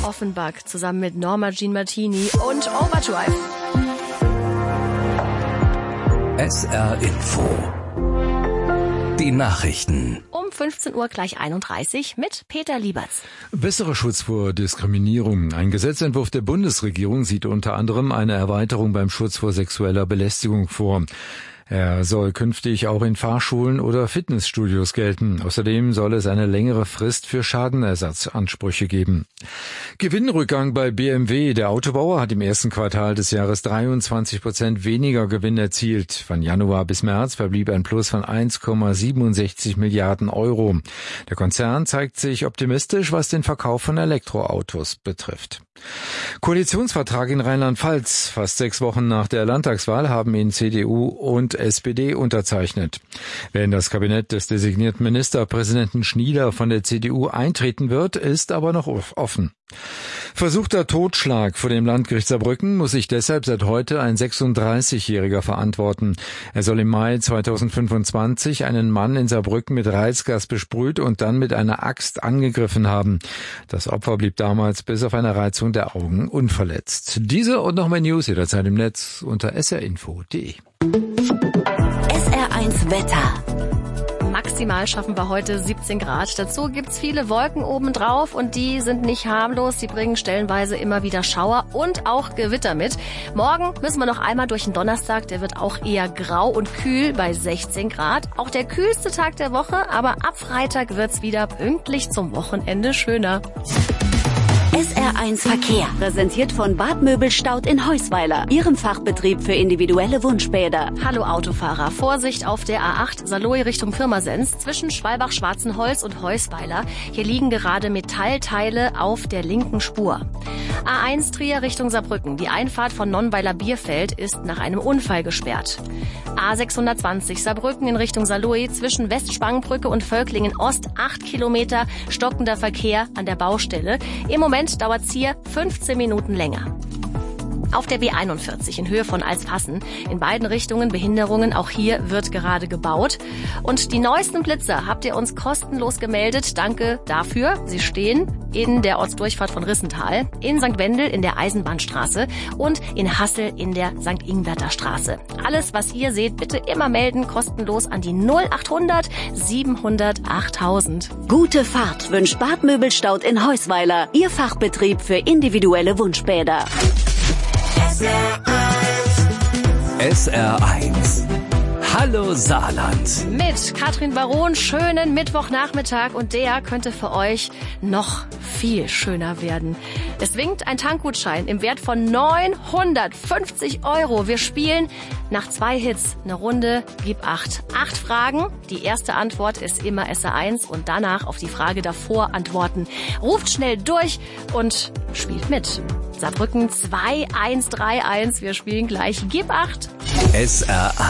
Offenbach zusammen mit Norma Jean Martini und Overdrive. SR Info. Die Nachrichten. Um 15 Uhr gleich 31 mit Peter Lieberts. Besserer Schutz vor Diskriminierung. Ein Gesetzentwurf der Bundesregierung sieht unter anderem eine Erweiterung beim Schutz vor sexueller Belästigung vor. Er soll künftig auch in Fahrschulen oder Fitnessstudios gelten. Außerdem soll es eine längere Frist für Schadenersatzansprüche geben. Gewinnrückgang bei BMW. Der Autobauer hat im ersten Quartal des Jahres 23% weniger Gewinn erzielt. Von Januar bis März verblieb ein Plus von 1,67 Milliarden Euro. Der Konzern zeigt sich optimistisch, was den Verkauf von Elektroautos betrifft. Koalitionsvertrag in Rheinland-Pfalz. Fast 6 Wochen nach der Landtagswahl haben ihn CDU und SPD unterzeichnet. Wer in das Kabinett des designierten Ministerpräsidenten Schnieder von der CDU eintreten wird, ist aber noch offen. Versuchter Totschlag vor dem Landgericht Saarbrücken muss sich deshalb seit heute ein 36-Jähriger verantworten. Er soll im Mai 2025 einen Mann in Saarbrücken mit Reizgas besprüht und dann mit einer Axt angegriffen haben. Das Opfer blieb damals bis auf eine Reizung der Augen unverletzt. Diese und noch mehr News jederzeit im Netz unter srinfo.de. SR1 Wetter. Maximal schaffen wir heute 17 Grad. Dazu gibt's viele Wolken obendrauf und die sind nicht harmlos. Die bringen stellenweise immer wieder Schauer und auch Gewitter mit. Morgen müssen wir noch einmal durch den Donnerstag. Der wird auch eher grau und kühl bei 16 Grad. Auch der kühlste Tag der Woche, aber ab Freitag wird's wieder pünktlich zum Wochenende schöner. SR1 Verkehr, präsentiert von Bad Möbelstaud in Heusweiler, Ihrem Fachbetrieb für individuelle Wunschbäder. Hallo Autofahrer, Vorsicht auf der A8 Saarlouis Richtung Pirmasens zwischen Schwalbach-Schwarzenholz und Heusweiler. Hier liegen gerade Metallteile auf der linken Spur. A1 Trier Richtung Saarbrücken. Die Einfahrt von Nonnweiler-Bierfeld ist nach einem Unfall gesperrt. A620 Saarbrücken in Richtung Saarlouis zwischen Westspangenbrücke und Völklingen Ost 8 Kilometer stockender Verkehr an der Baustelle. Im Moment dauert's hier 15 Minuten länger. Auf der B41 in Höhe von Alsfassen. In beiden Richtungen Behinderungen. Auch hier wird gerade gebaut. Und die neuesten Blitzer habt ihr uns kostenlos gemeldet. Danke dafür. Sie stehen in der Ortsdurchfahrt von Rissenthal, in St. Wendel in der Eisenbahnstraße und in Hassel in der St. Ingwerter Straße. Alles, was ihr seht, bitte immer melden. Kostenlos an die 0800 700 8000. Gute Fahrt wünscht Bad Möbelstaud in Heusweiler, Ihr Fachbetrieb für individuelle Wunschbäder. SR1. Hallo Saarland. Mit Katrin Baron, schönen Mittwochnachmittag und der könnte für euch noch viel schöner werden. Es winkt ein Tankgutschein im Wert von 950 €. Wir spielen nach 2 Hits eine Runde Gib 8. 8 Fragen. Die erste Antwort ist immer SR1 und danach auf die Frage davor antworten. Ruft schnell durch und spielt mit. Saarbrücken 2131. Wir spielen gleich Gib 8. SR1.